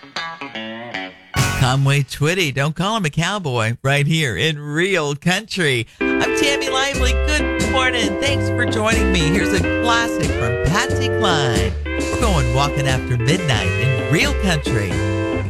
Conway Twitty, don't call him a cowboy, right here in Real Country. I'm Tammy Lively. Good morning. Thanks for joining me. Here's a classic from Patsy Cline. We're going walking after midnight in Real Country.